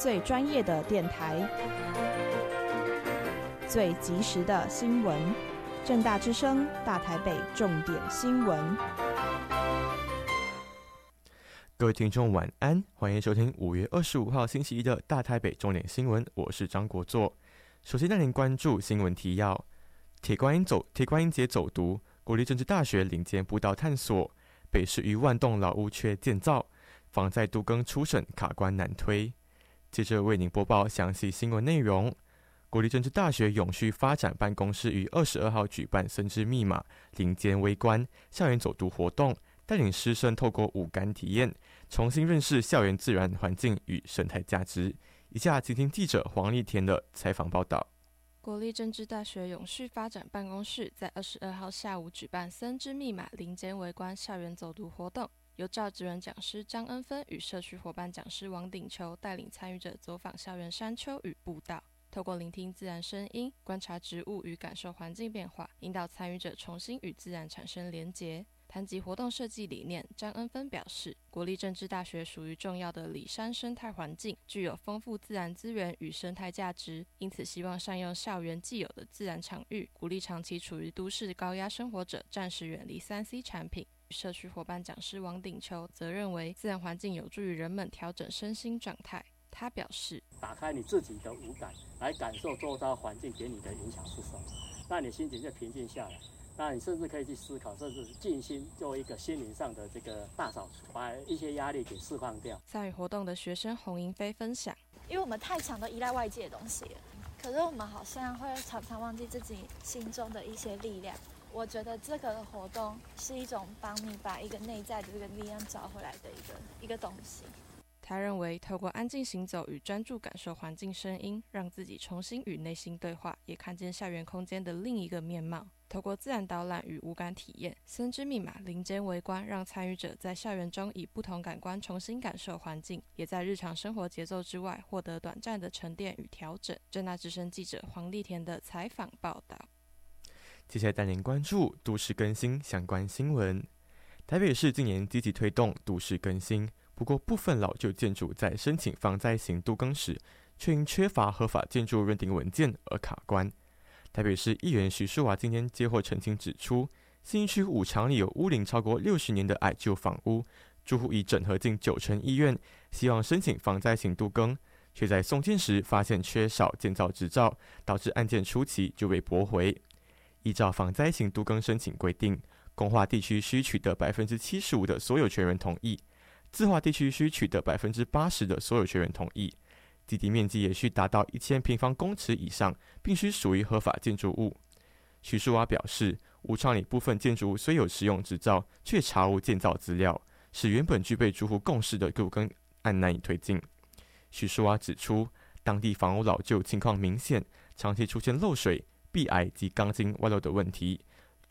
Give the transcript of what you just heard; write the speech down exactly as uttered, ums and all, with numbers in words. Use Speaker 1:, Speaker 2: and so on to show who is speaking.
Speaker 1: 最专业的电台，最及时的新闻。政大之声，大台北重点新闻。
Speaker 2: 各位听众晚安，欢迎收听五月二十五号星期一的大台北重点新闻，我是张国作。首先带您关注新闻提要：铁观音走铁观音节走读，国立政治大学领先步道探索，北市逾万栋老屋缺建造，防灾都更初审卡关难推。接着为您播报详细新闻内容。国立政治大学永续发展办公室于二十二号举办森之密码林间微观校园走读活动，带领师生透过五感体验，重新认识校园自然环境与生态价值。以下请听记者黄丽田的采访报道。
Speaker 3: 国立政治大学永续发展办公室在二十二号下午举办森之密码林间微观校园走读活动，由教职员讲师张恩芬与社区伙伴讲师王鼎球带领参与者走访校园山丘与步道，透过聆听自然声音，观察植物与感受环境变化，引导参与者重新与自然产生连结。谈及活动设计理念，张恩芬表示，国立政治大学属于重要的里山生态环境，具有丰富自然资源与生态价值，因此希望善用校园既有的自然场域，鼓励长期处于都市高压生活者暂时远离 三 C 产品。社区伙伴讲师王鼎球则认为，自然环境有助于人们调整身心状态。他表示，
Speaker 4: 打开你自己的五感，来感受周遭环境给你的影响是什么，那你心情就平静下来。那你甚至可以去思考，甚至静心做一个心灵上的这个大扫除，把一些压力给释放掉。
Speaker 3: 参与活动的学生洪银飞分享，
Speaker 5: 因为我们太强都依赖外界的东西了，可是我们好像会常常忘记自己心中的一些力量。我觉得这个活动是一种帮你把一个内在的这个力量找回来的一个一个东西。
Speaker 3: 他认为，透过安静行走与专注感受环境声音，让自己重新与内心对话，也看见校园空间的另一个面貌。透过自然导览与五感体验，森之密码林间微观，让参与者在校园中以不同感官重新感受环境，也在日常生活节奏之外获得短暂的沉淀与调整。政大之声记者黄丽田的采访报道。
Speaker 2: 接下来带您关注都市更新相关新闻。台北市近年积极推动都市更新，不过部分老旧建筑在申请防灾型都更时，却因缺乏合法建筑认定文件而卡关。台北市议员许淑华今天接获澄清指出，信义区五常里有屋龄超过六十年的矮旧房屋，住户已整合进九成意愿，希望申请防灾型都更，却在送件时发现缺少建造执照，导致案件初期就被驳回。依照防灾型都更申请规定，公化地区需取得百分之七十五的所有权人同意，自化地区需取得百分之八十的所有权人同意。基地面积也需达到一千平方公尺以上，并须属于合法建筑物。许淑华表示，五常里部分建筑物虽有使用执照，却查无建造资料，使原本具备住户共识的都更案难以推进。许淑华指出，当地房屋老旧情况明显，长期出现漏水、壁癌及钢筋外露的问题，